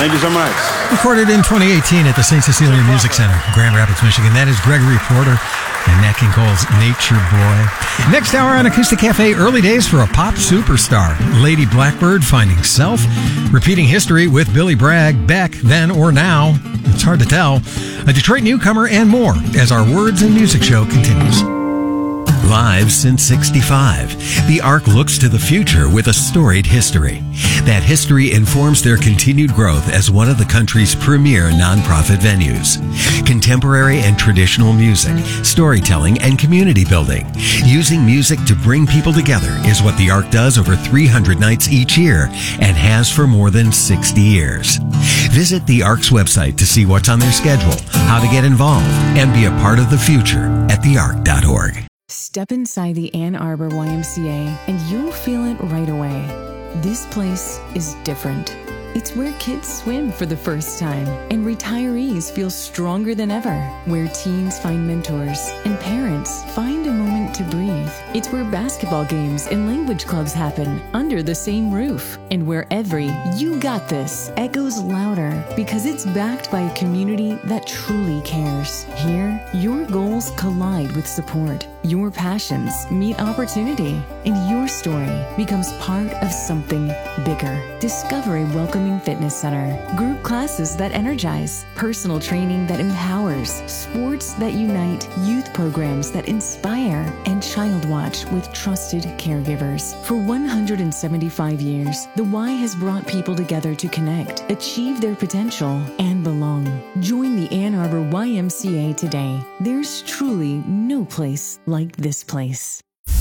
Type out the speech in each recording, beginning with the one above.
Thank you so much. Recorded in 2018 at the St. Cecilia Music Center, Grand Rapids, Michigan. That is Gregory Porter and Nat King Cole's Nature Boy. Next hour on Acoustic Cafe, early days for a pop superstar. Lady Blackbird finding self. Repeating history with Billy Bragg, Beck, then or now. It's hard to tell. A Detroit newcomer and more as our Words and Music show continues. Live since '65, the Ark looks to the future with a storied history. That history informs their continued growth as one of the country's premier nonprofit venues. Contemporary and traditional music, storytelling, and community building. Using music to bring people together is what the Ark does over 300 nights each year and has for more than 60 years. Visit the Ark's website to see what's on their schedule, how to get involved, and be a part of the future at theark.org. Step inside the Ann Arbor YMCA and you'll feel it right away. This place is different. It's where kids swim for the first time and retirees feel stronger than ever, where teens find mentors and parents find a moment to breathe. It's where basketball games and language clubs happen under the same roof, and where every "you got this" echoes louder because it's backed by a community that truly cares. Here, your goals collide with support, your passions meet opportunity, and your story becomes part of something bigger. Discover a welcoming fitness center, group classes that energize, personal training that empowers, sports that unite, youth programs that inspire, and Child Watch with trusted caregivers. For 175 years, the Y has brought people together to connect, achieve their potential, and belong. Join the Ann Arbor YMCA today. There's truly no place like this place.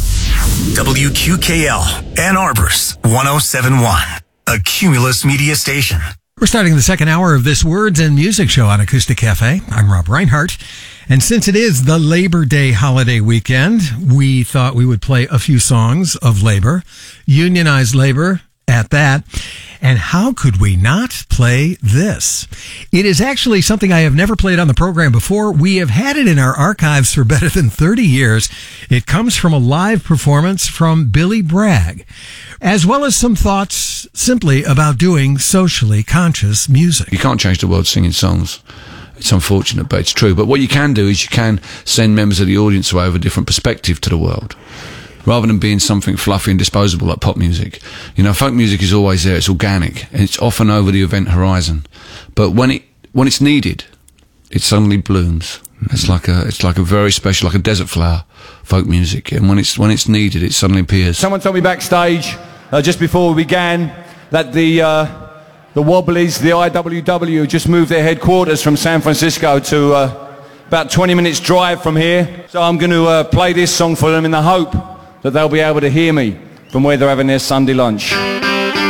WQKL, Ann Arbor's 1071, a Cumulus media station. We're starting the second hour of this Words and Music show on Acoustic Cafe. I'm Rob Reinhart. And since it is the Labor Day holiday weekend, we thought we would play a few songs of labor, unionized labor at that. And how could we not play this? It is actually something I have never played on the program before. We have had it in our archives for better than 30 years. It comes from a live performance from Billy Bragg, as well as some thoughts simply about doing socially conscious music. You can't change the world singing songs. It's unfortunate, but it's true. But what you can do is you can send members of the audience away with a different perspective to the world, rather than being something fluffy and disposable like pop music. You know, folk music is always there, it's organic, and it's often over the event horizon. But when it's needed, it suddenly blooms. It's like a very special, like a desert flower, folk music. And when it's needed, it suddenly appears. Someone told me backstage, just before we began, that the Wobblies, the IWW, just moved their headquarters from San Francisco to about 20 minutes drive from here. So I'm going to play this song for them in the hope that they'll be able to hear me from where they're having their Sunday lunch.